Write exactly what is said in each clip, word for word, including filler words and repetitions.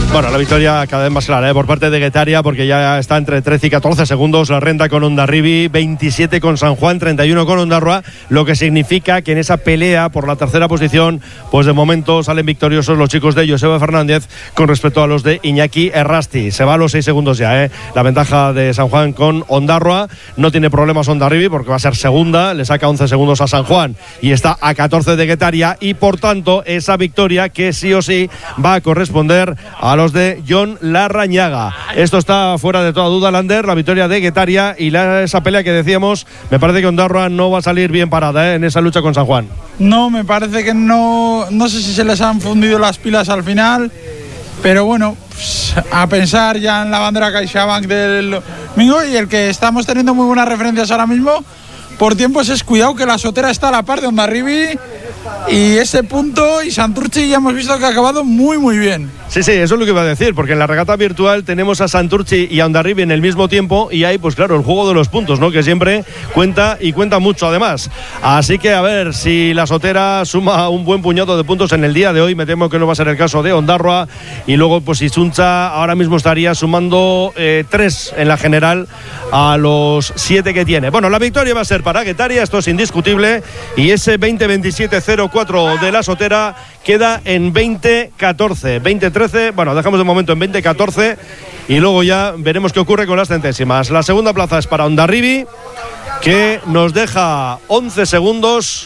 Bueno, la victoria cada vez más clara ¿eh? por parte de Guetaria, porque ya está entre trece y catorce segundos la renta con Hondarribia, veintisiete con San Juan, treinta y uno con Ondarroa, lo que significa que en esa pelea por la tercera posición, pues de momento salen victoriosos los chicos de Joseba Fernández con respecto a los de Iñaki Errasti. Se va a los seis segundos ya, ¿eh? la ventaja de San Juan con Ondarroa. No tiene problemas Hondarribia porque va a ser segunda, le saca once segundos a San Juan y está a catorce de Guetaria, y por tanto esa victoria que sí o sí va a corresponder a los de Jon Larrañaga. Esto está fuera de toda duda, Lander, la victoria de Guetaria y la, esa pelea que decíamos. Me parece que Ondarroa no va a salir bien parada ¿eh? en esa lucha con San Juan. No, me parece que no, no sé si se les han fundido las pilas al final, pero bueno, pues, a pensar ya en la bandera CaixaBank del domingo, y el que estamos teniendo muy buenas referencias ahora mismo por tiempos es cuidado que la Sotera está a la par de Hondarribia, y ese punto y Santurchi ya hemos visto que ha acabado muy muy bien. Sí, sí, eso es lo que iba a decir, porque en la regata virtual tenemos a Santurchi y a Hondarribia en el mismo tiempo, y hay, pues claro, el juego de los puntos, ¿no? Que siempre cuenta y cuenta mucho además. Así que a ver si la Sotera suma un buen puñado de puntos en el día de hoy. Me temo que no va a ser el caso de Ondarroa, y luego pues Isuncha ahora mismo estaría sumando eh, tres en la general a los siete que tiene. Bueno, la victoria va a ser para Guetaria, esto es indiscutible, y ese veinte veintisiete cero cuatro de la Sotera queda en veinte catorce, veinte trece, bueno, dejamos de momento en veinte catorce y luego ya veremos qué ocurre con las centésimas. La segunda plaza es para Hondarribia, que nos deja once segundos,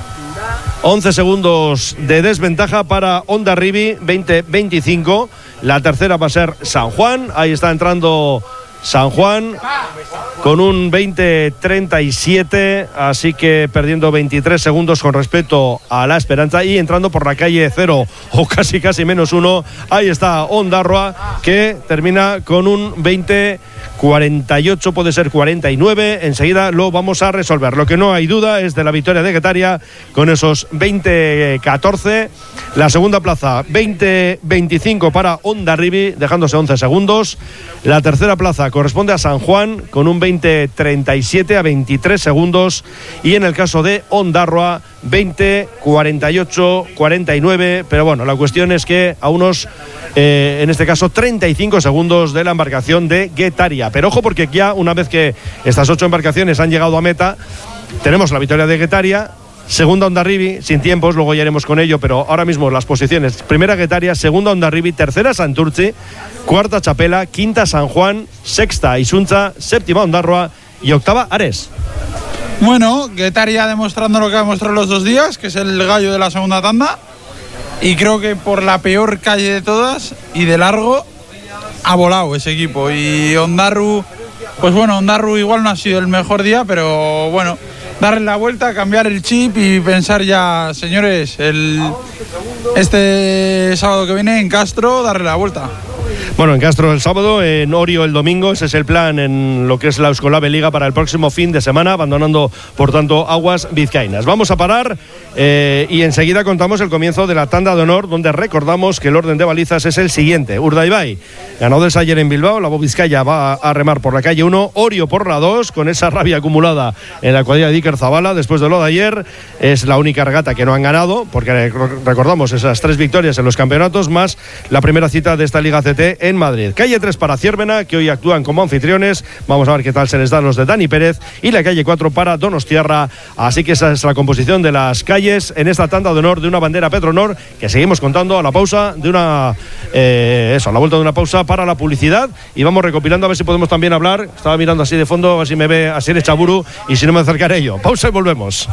once segundos de desventaja para Hondarribia, veinte veinticinco. La tercera va a ser San Juan, ahí está entrando San Juan con un veinte treinta y siete, así que perdiendo veintitrés segundos con respecto a la Esperanza, y entrando por la calle cero o casi casi menos uno, ahí está Ondarroa, que termina con un veinte cuarenta y ocho, puede ser cuarenta y nueve, enseguida lo vamos a resolver. Lo que no hay duda es de la victoria de Guetaria con esos veinte catorce. La segunda plaza veinte veinticinco para Hondarribia, dejándose once segundos. La tercera plaza corresponde a San Juan con un veinte treinta y siete a veintitrés segundos, y en el caso de Ondarroa veinte cuarenta y ocho cuarenta y nueve, pero bueno, la cuestión es que a unos eh, en este caso treinta y cinco segundos de la embarcación de Guetaria. Pero ojo, porque ya una vez que estas ocho embarcaciones han llegado a meta, tenemos la victoria de Guetaria, segunda Hondarribia, sin tiempos, luego ya iremos con ello, pero ahora mismo las posiciones: primera Guetaria, segunda Hondarribia, tercera Santurchi, cuarta Chapela, quinta San Juan, sexta Isuncha, séptima Ondarroa y octava Ares. Bueno, Guetaria demostrando lo que ha demostrado los dos días, que es el gallo de la segunda tanda, y creo que por la peor calle de todas y de largo ha volado ese equipo. Y Ondarru, pues bueno, Ondarru igual no ha sido el mejor día, pero bueno, darle la vuelta, cambiar el chip y pensar ya, señores, el este sábado que viene en Castro, darle la vuelta. Bueno, en Castro el sábado, en Orio el domingo, ese es el plan en lo que es la Euskolave Liga para el próximo fin de semana, abandonando por tanto aguas vizcaínas. Vamos a parar eh, y enseguida contamos el comienzo de la tanda de honor, donde recordamos que el orden de balizas es el siguiente: Urdaibai ganó del Saller en Bilbao, la Vizcaya va a remar por la calle uno, Orio por la dos, con esa rabia acumulada en la cuadrilla de Iker Zabala después de lo de ayer. Es la única regata que no han ganado, porque recordamos esas tres victorias en los campeonatos, más la primera cita de esta Liga C T en Madrid. Calle tres para Ciervena, que hoy actúan como anfitriones, vamos a ver qué tal se les dan los de Dani Pérez, y la calle cuatro para Donostiarra. Así que esa es la composición de las calles en esta tanda de honor de una bandera Petronor, que seguimos contando a la pausa de una eh, eso, a la vuelta de una pausa para la publicidad, y vamos recopilando a ver si podemos también hablar. Estaba mirando así de fondo a ver si me ve así de Chaburu, y si no me acercaré yo. Pausa y volvemos.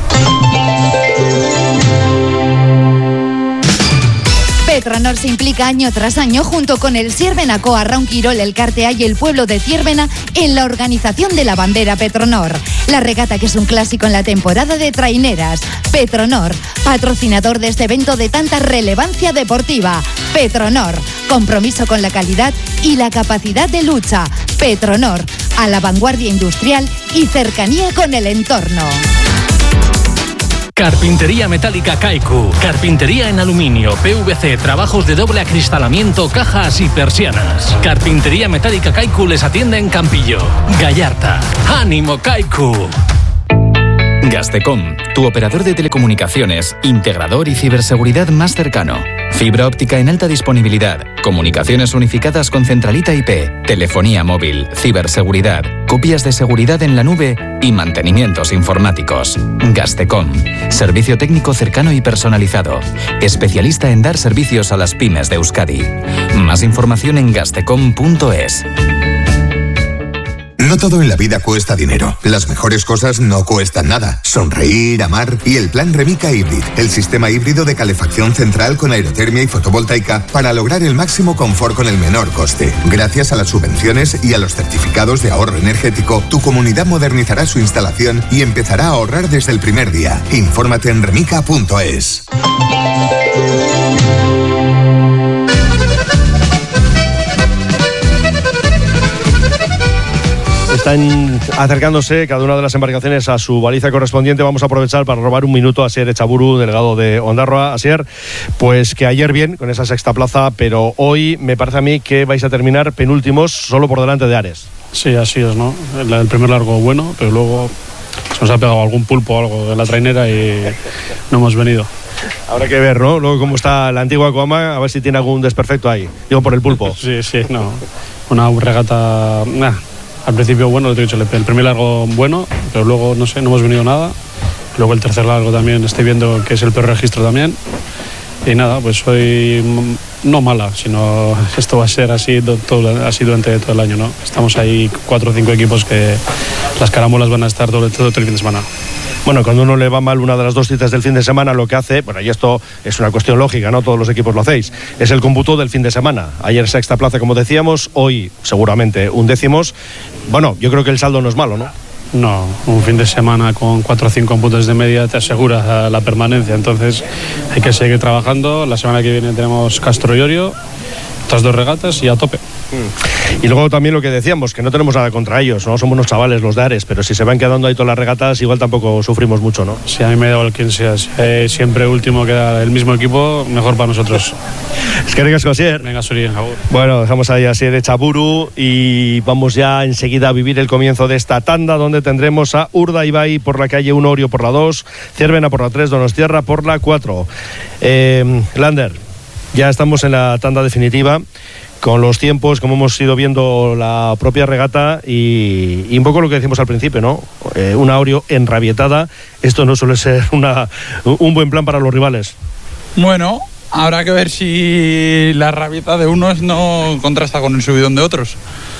Petronor se implica año tras año junto con el Ciervena Coa, Raunquirol, el Cartea y el pueblo de Ciervena en la organización de la bandera Petronor. La regata, que es un clásico en la temporada de traineras. Petronor, patrocinador de este evento de tanta relevancia deportiva. Petronor, compromiso con la calidad y la capacidad de lucha. Petronor, a la vanguardia industrial y cercanía con el entorno. Carpintería metálica Kaiku. Carpintería en aluminio, P V C, trabajos de doble acristalamiento, cajas y persianas. Carpintería metálica Kaiku les atiende en Campillo. Gallarta. ¡Ánimo, Kaiku! Gastecom, tu operador de telecomunicaciones, integrador y ciberseguridad más cercano. Fibra óptica en alta disponibilidad, comunicaciones unificadas con centralita I P, telefonía móvil, ciberseguridad, copias de seguridad en la nube y mantenimientos informáticos. Gastecom, servicio técnico cercano y personalizado, especialista en dar servicios a las pymes de Euskadi. Más información en gastecom punto es. No todo en la vida cuesta dinero. Las mejores cosas no cuestan nada. Sonreír, amar y el plan Remica Hybrid, el sistema híbrido de calefacción central con aerotermia y fotovoltaica para lograr el máximo confort con el menor coste. Gracias a las subvenciones y a los certificados de ahorro energético, tu comunidad modernizará su instalación y empezará a ahorrar desde el primer día. Infórmate en remica punto es. Están acercándose cada una de las embarcaciones a su baliza correspondiente. Vamos a aprovechar para robar un minuto a Asier Echaburu, delegado de Ondarroa. Asier, pues que ayer bien con esa sexta plaza, pero hoy me parece a mí que vais a terminar penúltimos solo por delante de Ares. Sí, así es, ¿no? El, el primer largo bueno, pero luego se nos ha pegado algún pulpo o algo de la trainera y no hemos venido. Habrá que ver, ¿no? Luego cómo está la antigua Coama, a ver si tiene algún desperfecto ahí. Digo, por el pulpo. Sí, sí, no. Una regata... Nah. Al principio, bueno, lo te he dicho, el primer largo bueno, pero luego, no sé, no hemos venido nada. Luego el tercer largo también estoy viendo que es el peor registro también. Y nada, pues hoy no mala, sino esto va a ser así, todo, así durante todo el año, ¿no? Estamos ahí cuatro o cinco equipos que las caramolas van a estar todo, todo el fin de semana. Bueno, cuando uno le va mal una de las dos citas del fin de semana, lo que hace, bueno, y esto es una cuestión lógica, no todos los equipos lo hacéis, es el cómputo del fin de semana. Ayer sexta plaza, como decíamos, hoy seguramente undécimos. Bueno, yo creo que el saldo no es malo, ¿no? No, un fin de semana con cuatro o cinco puntos de media te asegura la permanencia, entonces hay que seguir trabajando. La semana que viene tenemos Castro y Orio, otras dos regatas y a tope. Y luego también lo que decíamos, que no tenemos nada contra ellos, ¿no? Somos unos chavales los de Ares, pero si se van quedando ahí todas las regatas, igual tampoco sufrimos mucho, ¿no? Sí, a mí me da igual quien sea. Si eh, siempre último queda el mismo equipo, mejor para nosotros. Es que ricasco, Asier. Venga, Suri, a favor. Bueno, dejamos ahí a Asier Echaburu y vamos ya enseguida a vivir el comienzo de esta tanda, donde tendremos a Urdaibai por la calle uno, Orio por la dos, Ciervena por la tres, Donostiarra por la cuatro. Eh, Lander, ya estamos en la tanda definitiva, con los tiempos, como hemos ido viendo la propia regata y, y un poco lo que decimos al principio, ¿no? Eh, una Orio enrabietada, esto no suele ser una, un buen plan para los rivales. Bueno, habrá que ver si la rabieta de unos no contrasta con el subidón de otros.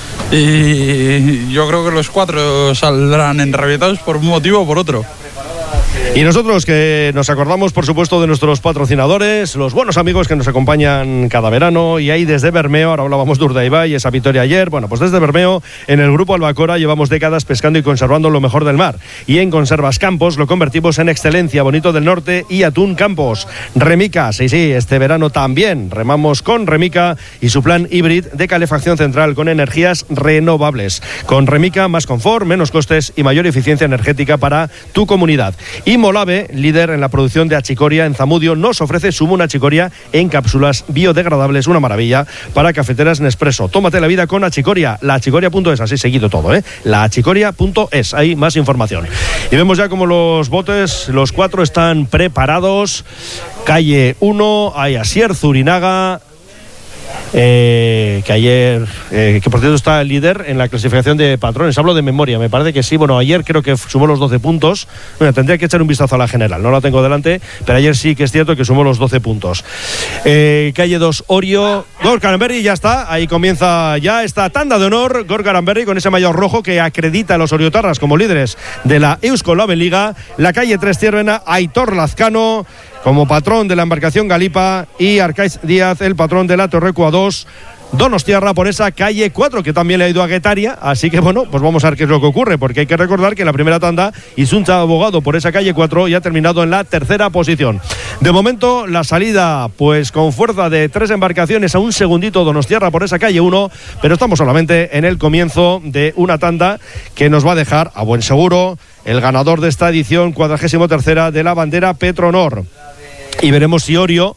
Y yo creo que los cuatro saldrán enrabietados por un motivo o por otro. Y nosotros que nos acordamos, por supuesto, de nuestros patrocinadores, los buenos amigos que nos acompañan cada verano, y ahí desde Bermeo, ahora hablábamos de Urdaibai, esa victoria ayer, bueno, pues desde Bermeo, en el Grupo Albacora, llevamos décadas pescando y conservando lo mejor del mar, y en Conservas Campos lo convertimos en Excelencia, Bonito del Norte y Atún Campos. Remica, sí, sí, este verano también remamos con Remica y su plan híbrido de calefacción central con energías renovables. Con Remica, más confort, menos costes y mayor eficiencia energética para tu comunidad. Y Molave, líder en la producción de achicoria en Zamudio, nos ofrece su Moon Achicoria en cápsulas biodegradables, una maravilla para cafeteras Nespresso. Tómate la vida con achicoria, la achicoria punto es, así seguido todo, ¿eh? la achicoria punto es, hay más información. Y vemos ya como los botes, los cuatro están preparados. Calle uno, hay Asier Zurinaga, Eh, que ayer, eh, que por cierto está el líder en la clasificación de patrones. Hablo de memoria, me parece que sí. Bueno, ayer creo que sumó los doce puntos. Bueno, tendría que echar un vistazo a la general, no la tengo delante, pero ayer sí que es cierto que sumó los doce puntos. Eh, calle dos, Orio, Gorka Aranberri, ya está, ahí comienza ya esta tanda de honor. Gorka Aranberri con ese maillot rojo que acredita a los oriotarras como líderes de la Eusko Label Liga. La calle tres, Ciervena, Aitor Lazcano como patrón de la embarcación Galipa, y Arcaiz Díaz, el patrón de la Torrecua dos. Donostiarra por esa calle cuatro, que también le ha ido a Guetaria, así que bueno, pues vamos a ver qué es lo que ocurre, porque hay que recordar que en la primera tanda Isuncha Abogado por esa calle cuatro y ha terminado en la tercera posición. De momento la salida pues con fuerza de tres embarcaciones a un segundito Donostiarra por esa calle uno, pero estamos solamente en el comienzo de una tanda que nos va a dejar a buen seguro el ganador de esta edición cuadragésimo tercera de la bandera Petronor. Y veremos si Orio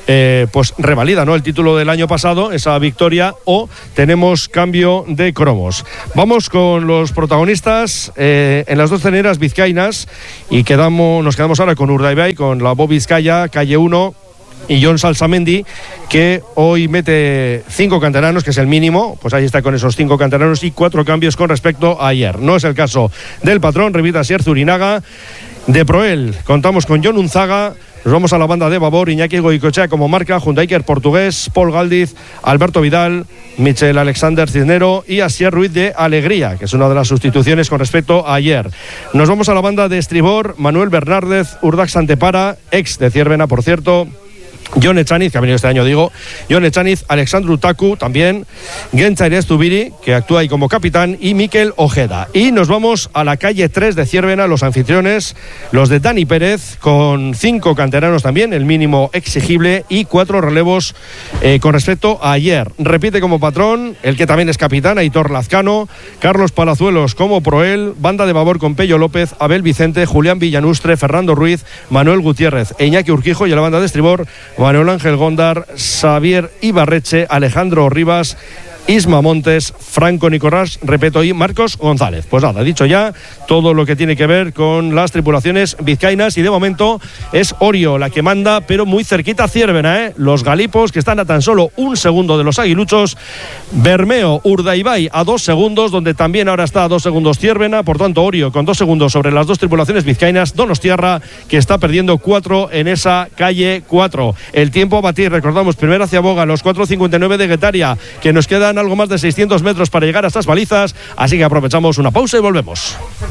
eh, pues revalida, ¿no?, el título del año pasado, esa victoria, o tenemos cambio de cromos. Vamos con los protagonistas eh, en las dos ceneras vizcaínas y quedamos, nos quedamos ahora con Urdaibai, con la Bo Vizcaya, calle uno, y Jon Salsamendi, que hoy mete cinco canteranos, que es el mínimo. Pues ahí está con esos cinco canteranos y cuatro cambios con respecto a ayer. No es el caso del patrón, Revita Sier Zurinaga. De Proel contamos con Jon Unzaga. Nos vamos a la banda de Babor, Iñaki Goicoechea como marca, junto a Iker Portugués, Paul Galdiz, Alberto Vidal, Michel Alexander Cisnero y Asier Ruiz de Alegría, que es una de las sustituciones con respecto a ayer. Nos vamos a la banda de estribor, Manuel Bernárdez, Urdax Santepara, ex de Ciervena, por cierto, Jon Echaniz, que ha venido este año, digo, Jon Echaniz, Alexandru Taku también, Gentza Zubiri, que actúa ahí como capitán, y Mikel Ojeda. Y nos vamos a la calle tres de Ciervena, los anfitriones, los de Dani Pérez, con cinco canteranos también, el mínimo exigible, y cuatro relevos eh, con respecto a ayer. Repite como patrón, el que también es capitán, Aitor Lazcano, Carlos Palazuelos como Proel, banda de Babor con Pello López, Abel Vicente, Julián Villanustre, Fernando Ruiz, Manuel Gutiérrez, Iñaki Urquijo, y a la banda de estribor, Manuel Ángel Gondar, Xavier Ibarreche, Alejandro Rivas, Isma Montes, Franco Nicolás, Repeto y Marcos González. Pues nada, dicho ya todo lo que tiene que ver con las tripulaciones vizcaínas, y de momento es Orio la que manda, pero muy cerquita a Ciervena, ¿eh? Los galipos, que están a tan solo un segundo de los aguiluchos. Bermeo, Urdaibai a dos segundos, donde también ahora está a dos segundos Ciervena. Por tanto, Orio con dos segundos sobre las dos tripulaciones vizcaínas. Donostiarra, que está perdiendo cuatro en esa calle cuatro. El tiempo a batir, recordamos, primero hacia Boga, los cuatro cincuenta y nueve de Guetaria, que nos quedan algo más de seiscientos metros para llegar a estas balizas, así que aprovechamos una pausa y volvemos.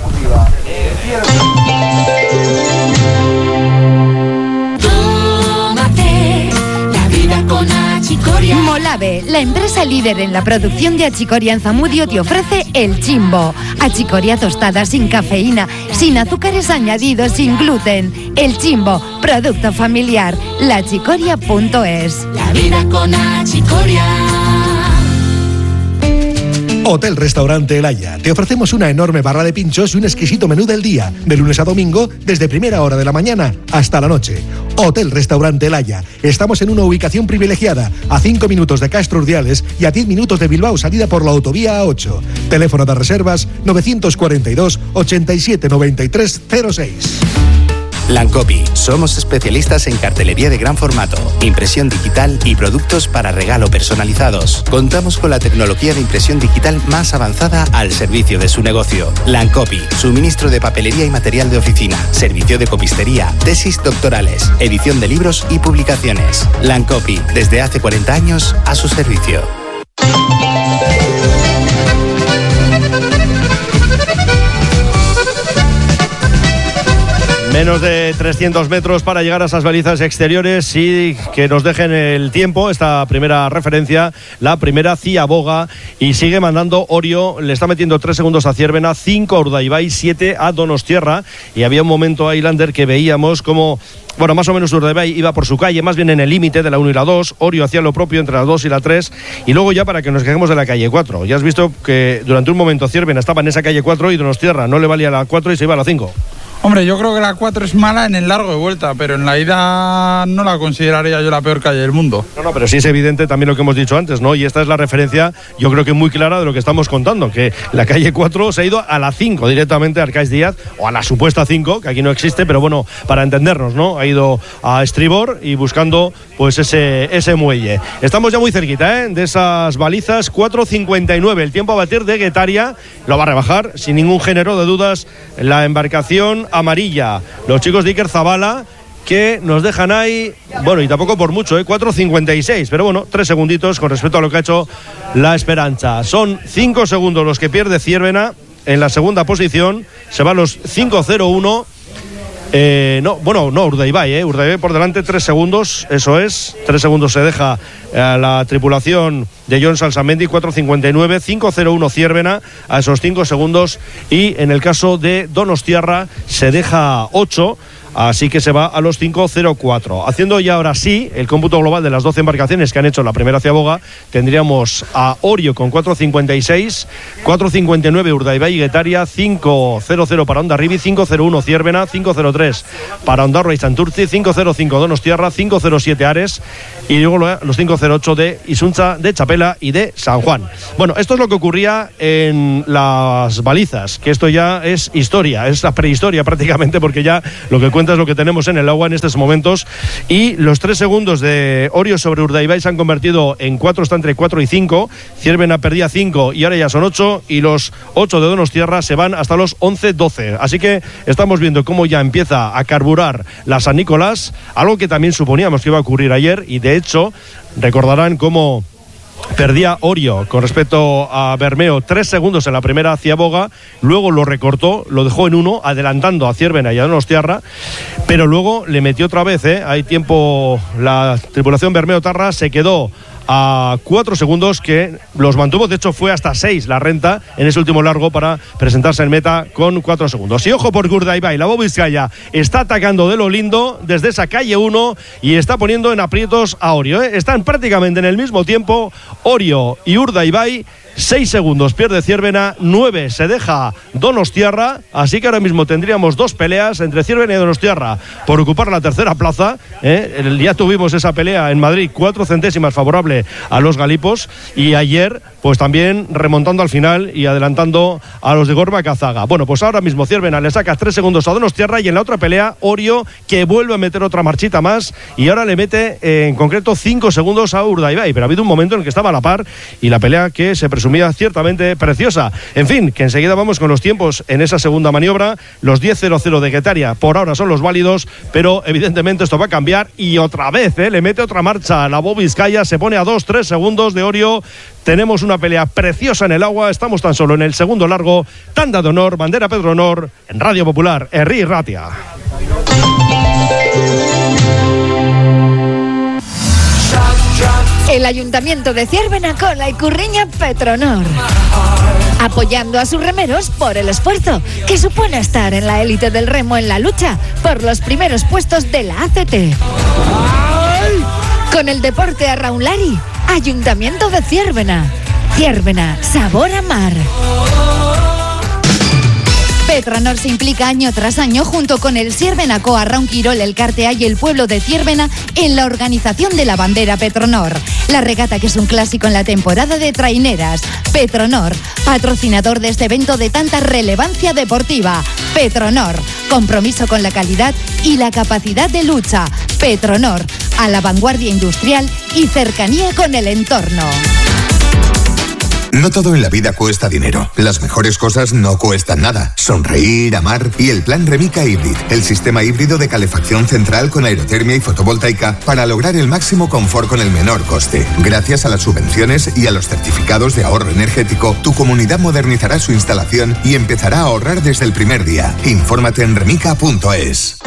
Tómate la vida con Achicoria. Molave, la empresa líder en la producción de achicoria en Zamudio, te ofrece el Chimbo. Achicoria tostada sin cafeína, sin azúcares añadidos, sin gluten. El Chimbo, producto familiar. la achicoria punto es. La vida con Achicoria. Hotel Restaurante El Haya. Te ofrecemos una enorme barra de pinchos y un exquisito menú del día, de lunes a domingo, desde primera hora de la mañana hasta la noche. Hotel Restaurante El Haya. Estamos en una ubicación privilegiada, a cinco minutos de Castro Urdiales y a diez minutos de Bilbao, salida por la autovía A ocho. Teléfono de reservas novecientos cuarenta y dos, ochenta y siete, noventa y tres, cero seis. Lancopi. Somos especialistas en cartelería de gran formato, impresión digital y productos para regalo personalizados. Contamos con la tecnología de impresión digital más avanzada al servicio de su negocio. Lancopi. Suministro de papelería y material de oficina, servicio de copistería, tesis doctorales, edición de libros y publicaciones. Lancopi. Desde hace cuarenta años a su servicio. Menos de trescientos metros para llegar a esas balizas exteriores y que nos dejen el tiempo. Esta primera referencia, la primera Ciaboga, y sigue mandando Orio, le está metiendo tres segundos a Ciervena, cinco a Urdaibai, siete a Donostiarra, y había un momento ahí, Lander, que veíamos como, bueno, más o menos Urdaibai iba por su calle, más bien en el límite de la uno y la dos, Orio hacía lo propio entre la dos y la tres, y luego ya para que nos quejemos de la calle cuatro. Ya has visto que durante un momento Ciervena estaba en esa calle cuatro y Donostiarra no le valía la cuatro y se iba a la cinco. Hombre, yo creo que la cuatro es mala en el largo de vuelta, pero en la ida no la consideraría yo la peor calle del mundo. No, no, pero sí es evidente también lo que hemos dicho antes, ¿no? Y esta es la referencia, yo creo que muy clara de lo que estamos contando, que la calle cuatro se ha ido a la cinco directamente, a Arcáiz Díaz, o a la supuesta cinco, que aquí no existe, pero bueno, para entendernos, ¿no? Ha ido a estribor y buscando pues ese, ese muelle. Estamos ya muy cerquita, ¿eh?, de esas balizas. Cuatro cincuenta y nueve, el tiempo a batir de Guetaria, lo va a rebajar sin ningún género de dudas la embarcación amarilla, los chicos de Iker Zabala, que nos dejan ahí, bueno, y tampoco por mucho, ¿eh? cuatro cincuenta y seis, pero bueno, tres segunditos con respecto a lo que ha hecho la Esperanza. Son cinco segundos los que pierde Ciervena en la segunda posición, se va a los cinco cero uno. Eh, no, bueno, no, Urdaibai, eh, Urdaibai por delante, tres segundos, eso es, tres segundos se deja a la tripulación de Jon Salsamendi, cuatro cincuenta y nueve, cinco cero uno Ciervena a esos cinco segundos, y en el caso de Donostiarra se deja ocho así que se va a los cinco cero cuatro. Haciendo ya ahora sí el cómputo global de las doce embarcaciones que han hecho la primera ciaboga, tendríamos a Orio con cuatro cincuenta y seis, cuatro cincuenta y nueve Urdaibai y Guetaria, cinco cero cero para Hondarribia, cinco cero uno Ciervena, cinco cero tres para Ondarroa y Santurtzi, cinco cero cinco Donostiarra, cinco cero siete Ares y luego los cinco cero ocho de Isunza, de Chapela y de San Juan. Bueno, esto es lo que ocurría en las balizas, que esto ya es historia, es la prehistoria prácticamente, porque ya lo que cuenta es lo que tenemos en el agua en estos momentos, y los tres segundos de Orio sobre Urdaibai se han convertido en cuatro, está entre cuatro y cinco, Ciervena perdía cinco y ahora ya son ocho, y los ocho de Donostiarra se van hasta los once doce, así que estamos viendo cómo ya empieza a carburar la San Nicolás, algo que también suponíamos que iba a ocurrir ayer, y de hecho recordarán cómo perdía Orio con respecto a Bermeo tres segundos en la primera ciaboga, luego lo recortó, lo dejó en uno, adelantando a Ciervena y a Donostiarra, pero luego le metió otra vez, ¿eh? Hay tiempo, la tripulación Bermeo-Tarra se quedó a cuatro segundos, que los mantuvo, de hecho fue hasta seis la renta en ese último largo para presentarse en meta con cuatro segundos. Y ojo por Urdaibai, la Bobiscaya está atacando de lo lindo desde esa calle uno y está poniendo en aprietos a Orio, ¿eh? Están prácticamente en el mismo tiempo Orio y Urdaibai. seis segundos pierde Ciervena, nueve se deja Donostiarra, así que ahora mismo tendríamos dos peleas entre Ciervena y Donostiarra por ocupar la tercera plaza, ¿eh? Ya tuvimos esa pelea en Madrid, cuatro centésimas favorable a los galipos, y ayer pues también remontando al final y adelantando a los de Gorba Cazaga. Bueno, pues ahora mismo Ciervena le saca tres segundos a Donostiarra, y en la otra pelea Orio, que vuelve a meter otra marchita más y ahora le mete eh, en concreto cinco segundos a Urdaibai, pero ha habido un momento en el que estaba a la par y la pelea que se presumía ciertamente preciosa. En fin, que enseguida vamos con los tiempos en esa segunda maniobra. Los diez cero cero de Guetaria por ahora son los válidos, pero evidentemente esto va a cambiar, y otra vez ¿eh? le mete otra marcha a la Bobiscaya, se pone a dos tres segundos de Orio. Tenemos una pelea preciosa en el agua, estamos tan solo en el segundo largo. Tanda de honor, bandera Petronor, en Radio Popular, Herri Ratia. El Ayuntamiento de Ciervena con la Icurriña Petronor, apoyando a sus remeros por el esfuerzo que supone estar en la élite del remo en la lucha por los primeros puestos de la A C T. Con el deporte a Raunlari, Ayuntamiento de Ciervena. Ciervena, sabor a mar. Petronor se implica año tras año junto con el Ciervena Coa, Raunquirol, el Cartea y el pueblo de Ciervena en la organización de la bandera Petronor. La regata, que es un clásico en la temporada de traineras. Petronor, patrocinador de este evento de tanta relevancia deportiva. Petronor, compromiso con la calidad y la capacidad de lucha. Petronor, a la vanguardia industrial y cercanía con el entorno. No todo en la vida cuesta dinero. Las mejores cosas no cuestan nada. Sonreír, amar y el plan Remica Hybrid, el sistema híbrido de calefacción central con aerotermia y fotovoltaica para lograr el máximo confort con el menor coste. Gracias a las subvenciones y a los certificados de ahorro energético, tu comunidad modernizará su instalación y empezará a ahorrar desde el primer día. Infórmate en remica punto es.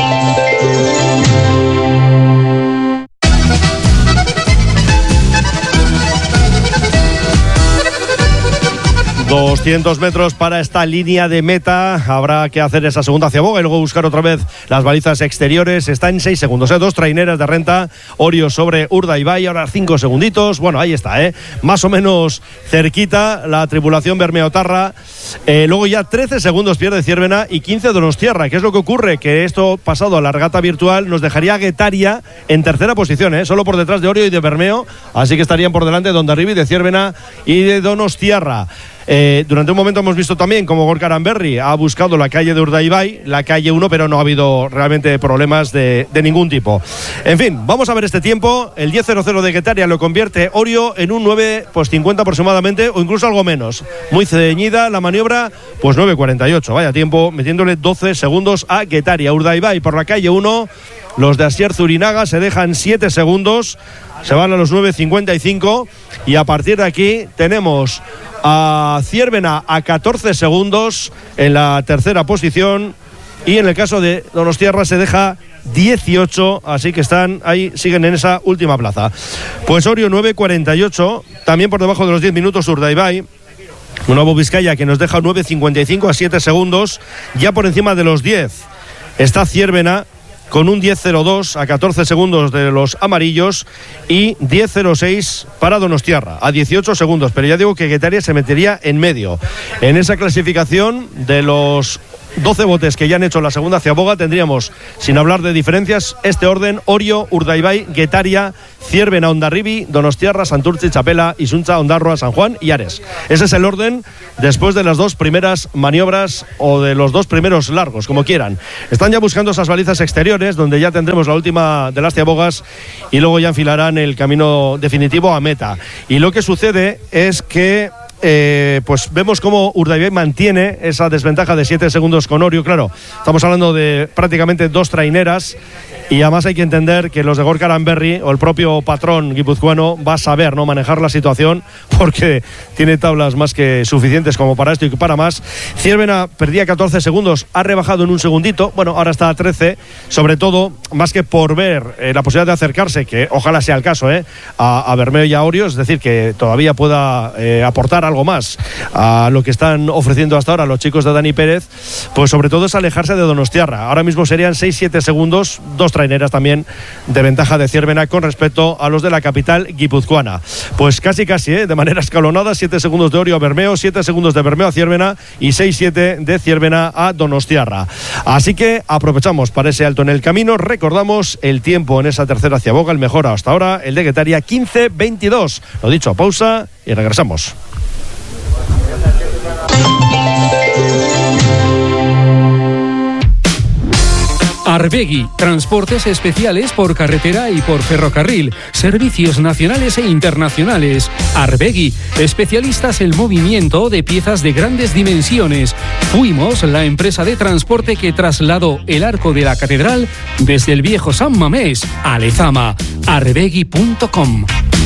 doscientos metros para esta línea de meta. Habrá que hacer esa segunda ciaboga y luego buscar otra vez las balizas exteriores. Está en seis segundos, ¿eh? Dos traineras de renta. Orio sobre Urdaibai, ahora cinco segunditos. Bueno, ahí está, ¿eh? Más o menos cerquita la tripulación Bermeo-Tarra. Eh, luego ya trece segundos pierde Ciervena y quince Donostiarra. ¿Qué es lo que ocurre? Que esto pasado a la regata virtual nos dejaría a Guetaria en tercera posición, ¿eh? Solo por detrás de Orio y de Bermeo. Así que estarían por delante de Hondarribia, de Ciervena y de Donostiarra. Eh, durante un momento hemos visto también como Gorka Aranberri ha buscado la calle de Urdaibai, la calle uno, pero no ha habido realmente problemas de, de ningún tipo. En fin, vamos a ver este tiempo. El diez cero cero de Guetaria lo convierte Orio en un nueve cincuenta aproximadamente, o incluso algo menos. Muy ceñida la maniobra, pues nueve cuarenta y ocho. Vaya tiempo, metiéndole doce segundos a Guetaria. Urdaibai por la calle uno. Los de Asier Zurinaga se dejan siete segundos, se van a los nueve cincuenta y cinco, y a partir de aquí tenemos a Ciervena a catorce segundos en la tercera posición, y en el caso de Donostiarra se deja dieciocho, así que están ahí, siguen en esa última plaza. Pues Orio nueve cuarenta y ocho, también por debajo de los diez minutos Urdaibai. Una Bobiscaya que nos deja nueve cincuenta y cinco a siete segundos, ya por encima de los diez. está Ziérbena con un diez cero dos a catorce segundos de los amarillos y diez cero seis para Donostiarra a dieciocho segundos, pero ya digo que Guetaria se metería en medio. En esa clasificación de los doce botes que ya han hecho la segunda ciaboga tendríamos, sin hablar de diferencias, este orden: Orio, Urdaibai, Guetaria, Ziérbena, Hondarribi, Donostiarra, Santurtzi, Chapela, Isuntza, Ondarroa, San Juan y Ares. Ese es el orden después de las dos primeras maniobras o de los dos primeros largos, como quieran. Están ya buscando esas balizas exteriores donde ya tendremos la última de las ciabogas y luego ya enfilarán el camino definitivo a meta. Y lo que sucede es que Eh, pues vemos cómo Urdaibai mantiene esa desventaja de siete segundos con Orio. Claro, estamos hablando de prácticamente dos traineras y además hay que entender que los de Gorka Aranberri o el propio patrón guipuzcoano va a saber no manejar la situación, porque tiene tablas más que suficientes como para esto y para más. Ziérbena perdía catorce segundos, ha rebajado en un segundito, bueno, ahora está a trece, sobre todo más que por ver eh, la posibilidad de acercarse, que ojalá sea el caso, eh, a, a Bermeo y a Orio, es decir, que todavía pueda eh, aportar algo más a lo que están ofreciendo hasta ahora los chicos de Dani Pérez, pues sobre todo es alejarse de Donostiarra. Ahora mismo serían seis siete segundos, dos traineras también de ventaja de Ziérbena con respecto a los de la capital guipuzcoana. Pues casi casi, ¿eh? De manera escalonada, siete segundos de Orio a Bermeo, siete segundos de Bermeo a Ziérbena y seis siete de Ziérbena a Donostiarra. Así que aprovechamos para ese alto en el camino. Recordamos el tiempo en esa tercera ciaboga, el mejor hasta ahora, el de Guetaria, quince veintidós. Lo dicho, pausa y regresamos. Arbegui, transportes especiales por carretera y por ferrocarril, servicios nacionales e internacionales. Arbegui, especialistas en movimiento de piezas de grandes dimensiones. Fuimos la empresa de transporte que trasladó el arco de la catedral desde el viejo San Mamés a Lezama. arbegui punto com.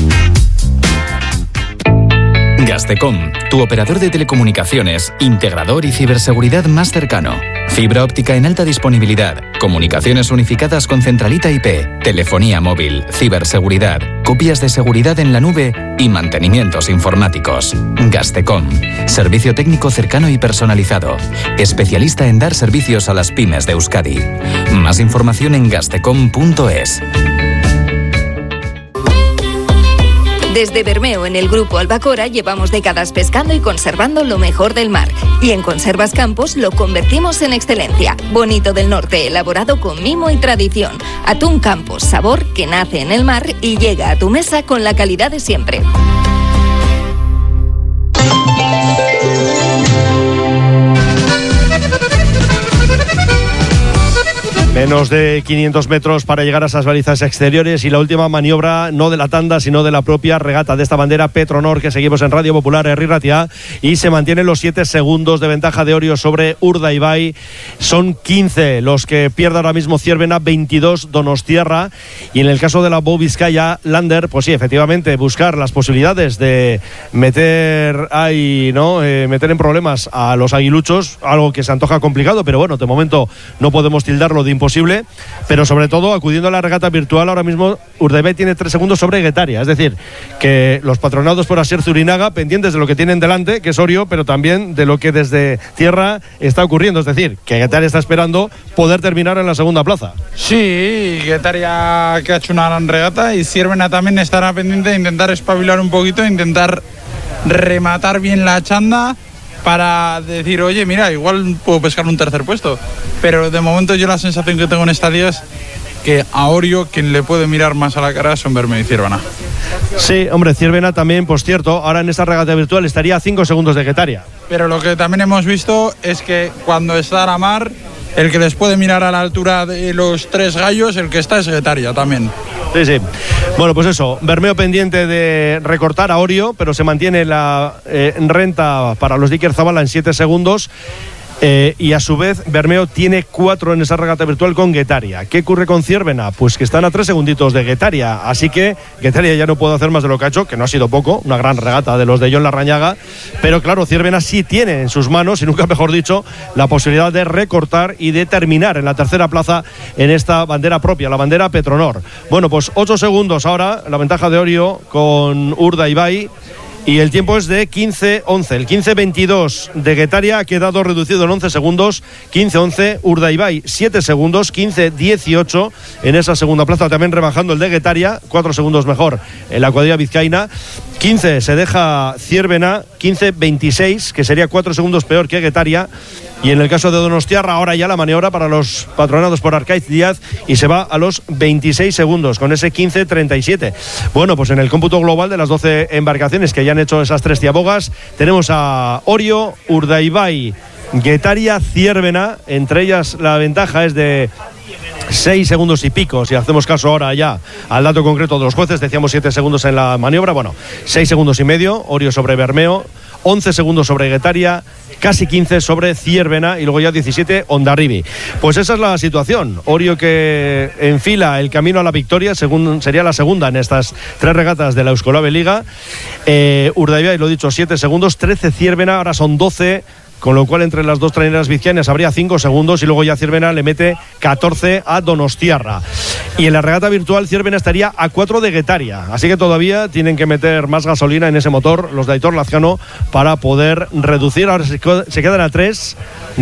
Gastecom, tu operador de telecomunicaciones, integrador y ciberseguridad más cercano. Fibra óptica en alta disponibilidad, comunicaciones unificadas con centralita I P, telefonía móvil, ciberseguridad, copias de seguridad en la nube y mantenimientos informáticos. Gastecom, servicio técnico cercano y personalizado, especialista en dar servicios a las pymes de Euskadi. Más información en gastecom punto es. Desde Bermeo, en el Grupo Albacora, llevamos décadas pescando y conservando lo mejor del mar. Y en Conservas Campos lo convertimos en excelencia. Bonito del Norte, elaborado con mimo y tradición. Atún Campos, sabor que nace en el mar y llega a tu mesa con la calidad de siempre. Menos de quinientos metros para llegar a esas balizas exteriores y la última maniobra, no de la tanda, sino de la propia regata de esta bandera Petronor que seguimos en Radio Popular, Herri Ratia, y se mantienen los siete segundos de ventaja de Orio sobre Urdaibai. Son quince los que pierde ahora mismo Ziérbena, veintidós Donostiarra, y en el caso de la Bou Vizcaya Lander, pues sí, efectivamente, buscar las posibilidades de meter ahí, ¿no? Eh, meter en problemas a los aguiluchos, algo que se antoja complicado, pero bueno, de momento no podemos tildarlo de imposible. Posible, pero sobre todo acudiendo a la regata virtual, ahora mismo Urdaibai tiene tres segundos sobre Guetaria, es decir, que los patronados por Asier Zurinaga, pendientes de lo que tienen delante, que es Orio, pero también de lo que desde tierra está ocurriendo, es decir, que Guetaria está esperando poder terminar en la segunda plaza. Sí, Guetaria que ha hecho una gran regata y Ziérbena también estará pendiente de intentar espabilar un poquito, intentar rematar bien la chanda para decir, oye, mira, igual puedo pescar un tercer puesto. Pero de momento yo la sensación que tengo en esta liga es que a Orio quien le puede mirar más a la cara son Bermeo y Ziérbena. Sí, hombre, Ziérbena también, pues cierto, ahora en esta regata virtual estaría a cinco segundos de Guetaria. Pero lo que también hemos visto es que cuando está a la mar, el que les puede mirar a la altura de los tres gallos, el que está es Guetaria también. Sí, sí. Bueno, pues eso, Bermeo pendiente de recortar a Orio, pero se mantiene la eh, renta para los Dicker Zabala en siete segundos. Eh, y a su vez Bermeo tiene cuatro en esa regata virtual con Guetaria. ¿Qué ocurre con Ziérbena? Pues que están a tres segunditos de Guetaria, así que Guetaria ya no puede hacer más de lo que ha hecho, que no ha sido poco, una gran regata de los de John Larrañaga, pero claro, Ziérbena sí tiene en sus manos, y nunca mejor dicho, la posibilidad de recortar y de terminar en la tercera plaza en esta bandera propia, la bandera Petronor. Bueno, pues ocho segundos ahora, la ventaja de Orio con Urdaibai. y el tiempo es de quince once. El quince veintidós de Guetaria ha quedado reducido en once segundos. quince once Urdaibai, siete segundos. quince dieciocho en esa segunda plaza, también rebajando el de Guetaria, cuatro segundos mejor en la cuadrilla vizcaína. quince se deja Ziérbena, quince veintiséis, que sería cuatro segundos peor que Guetaria. Y en el caso de Donostiarra, ahora ya la maniobra para los patronados por Arcaiz Díaz y se va a los veintiséis segundos con ese quince treinta y siete. Bueno, pues en el cómputo global de las doce embarcaciones que ya han hecho esas tres ciabogas, tenemos a Orio, Urdaibai, Guetaria, Ziérbena. Entre ellas la ventaja es de seis segundos y pico, si hacemos caso ahora ya al dato concreto de los jueces. Decíamos siete segundos en la maniobra, bueno, seis segundos y medio, Orio sobre Bermeo, once segundos sobre Guetaria, casi quince sobre Ziérbena y luego ya diecisiete Hondarribi. Pues esa es la situación. Orio que enfila el camino a la victoria, según, sería la segunda en estas tres regatas de la Euskolabel Liga. Eh, Urdaibai, lo he dicho, siete segundos, trece Ziérbena, ahora son doce. Con lo cual entre las dos traineras vizcaínas habría cinco segundos y luego ya Ziérbena le mete catorce a Donostiarra. Y en la regata virtual Ziérbena estaría a cuatro de Guetaria. Así que todavía tienen que meter más gasolina en ese motor los de Aitor Lazcano para poder reducir. Ahora se, se quedan a tres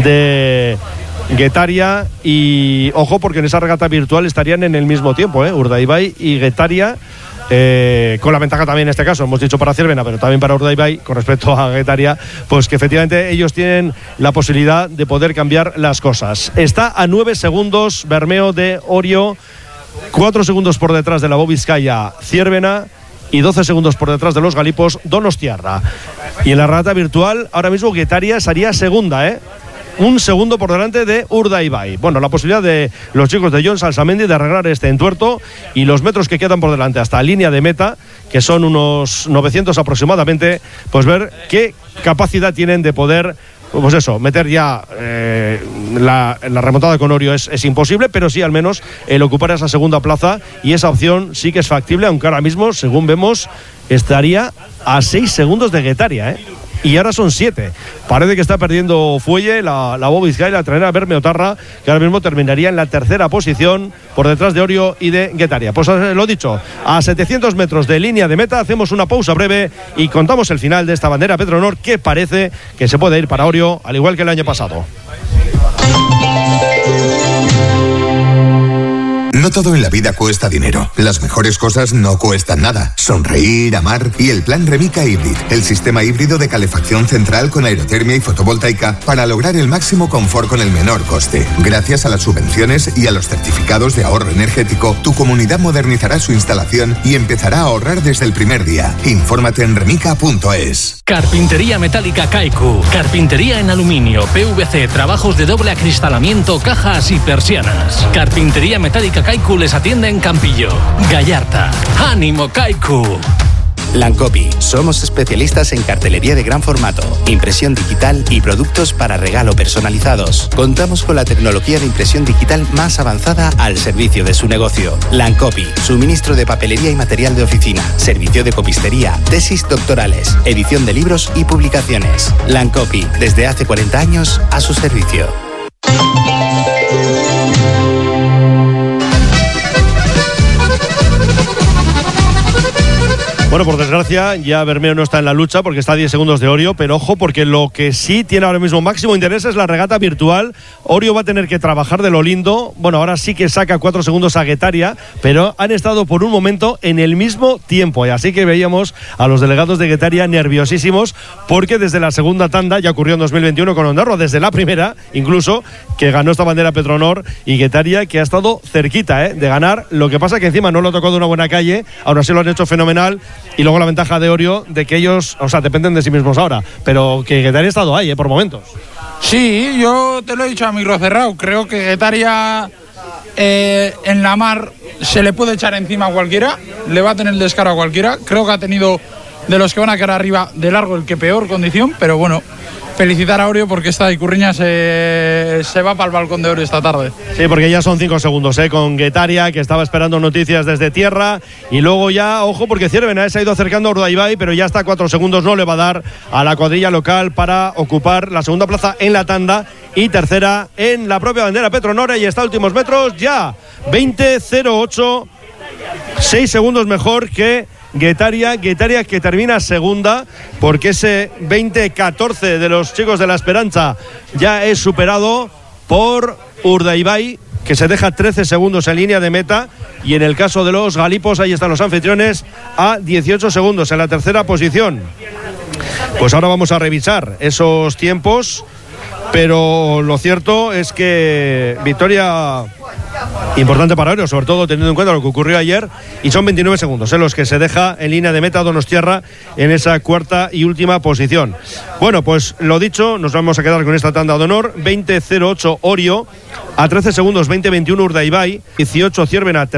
de Guetaria y ojo porque en esa regata virtual estarían en el mismo tiempo, ¿eh? Urdaibai y Guetaria. Eh, con la ventaja también en este caso, hemos dicho para Ziérbena, pero también para Urdaibai, con respecto a Guetaria, pues que efectivamente ellos tienen la posibilidad de poder cambiar las cosas. Está a nueve segundos Bermeo de Orio, cuatro segundos por detrás de la Bobizcaya Ziérbena y doce segundos por detrás de los Galipos Donostiarra. Y en la regata virtual, ahora mismo Guetaria sería segunda, ¿eh? Un segundo por delante de Urdaibai. Bueno, la posibilidad de los chicos de John Salsamendi de arreglar este entuerto y los metros que quedan por delante hasta línea de meta, que son unos novecientos aproximadamente, pues ver qué capacidad tienen de poder, pues eso, meter ya eh, la, la remontada con Orio es, es imposible, pero sí al menos el ocupar esa segunda plaza, y esa opción sí que es factible, aunque ahora mismo, según vemos, estaría a seis segundos de Guetaria, ¿eh? Y ahora son siete. Parece que está perdiendo fuelle la, la Bobizcaya y la trainera Bermeotarra, que ahora mismo terminaría en la tercera posición por detrás de Orio y de Guetaria. Pues lo dicho, a setecientos metros de línea de meta hacemos una pausa breve y contamos el final de esta bandera Petronor, que parece que se puede ir para Orio, al igual que el año pasado. No todo en la vida cuesta dinero. Las mejores cosas no cuestan nada. Sonreír, amar y el plan Remica Hybrid, el sistema híbrido de calefacción central con aerotermia y fotovoltaica para lograr el máximo confort con el menor coste. Gracias a las subvenciones y a los certificados de ahorro energético, tu comunidad modernizará su instalación y empezará a ahorrar desde el primer día. Infórmate en remica punto es. Carpintería metálica Kaiku. Carpintería en aluminio, P V C, trabajos de doble acristalamiento, cajas y persianas. Carpintería metálica Kaiku les atiende en Campillo, Gallarta. ¡Ánimo, Kaiku! Lancopi. Somos especialistas en cartelería de gran formato, impresión digital y productos para regalo personalizados. Contamos con la tecnología de impresión digital más avanzada al servicio de su negocio. Lancopi. Suministro de papelería y material de oficina, servicio de copistería, tesis doctorales, edición de libros y publicaciones. Lancopi. Desde hace cuarenta años a su servicio. Bueno, por desgracia, ya Bermeo no está en la lucha porque está a diez segundos de Orio, pero ojo, porque lo que sí tiene ahora mismo máximo interés es la regata virtual. Orio va a tener que trabajar de lo lindo. Bueno, ahora sí que saca cuatro segundos a Guetaria, pero han estado por un momento en el mismo tiempo. Y así que veíamos a los delegados de Guetaria nerviosísimos, porque desde la segunda tanda, ya ocurrió en dos mil veintiuno con Ondarroa, desde la primera, incluso, que ganó esta bandera Petronor, y Guetaria que ha estado cerquita ¿eh? de ganar. Lo que pasa que encima no lo ha tocado de una buena calle, ahora sí lo han hecho fenomenal. Y luego la ventaja de Orio de que ellos, o sea, dependen de sí mismos ahora, pero que Guetaria ha estado ahí, ¿eh? Por momentos. Sí, yo te lo he dicho a micro cerrado. Creo que Guetaria eh, en la mar se le puede echar encima a cualquiera, le va a tener el descaro a cualquiera. Creo que ha tenido de los que van a quedar arriba de largo el que peor condición, pero bueno, felicitar a Orio porque esta Icurriña se, se va para el balcón de Orio esta tarde. Sí, porque ya son cinco segundos ¿eh? con Guetaria, que estaba esperando noticias desde tierra, y luego ya, ojo, porque Ziérbena se ha ido acercando a Urdaibai, pero ya está a cuatro segundos, no le va a dar a la cuadrilla local para ocupar la segunda plaza en la tanda y tercera en la propia bandera Petronor, y está a últimos metros ya, veinte cero ocho. seis segundos mejor que Guetaria, Guetaria que termina segunda, porque ese veinte catorce de los chicos de La Esperanza ya es superado por Urdaibai, que se deja trece segundos en línea de meta, y en el caso de los galipos, ahí están los anfitriones a dieciocho segundos en la tercera posición. Pues ahora vamos a revisar esos tiempos, pero lo cierto es que victoria importante para ellos, sobre todo teniendo en cuenta lo que ocurrió ayer, y son veintinueve segundos en los que se deja en línea de meta Donostiarra en esa cuarta y última posición. Bueno, pues lo dicho, nos vamos a quedar con esta tanda de honor. Veinte cero ocho Orio, a trece segundos veinte veintiuno Urdaibai, dieciocho Ciervena.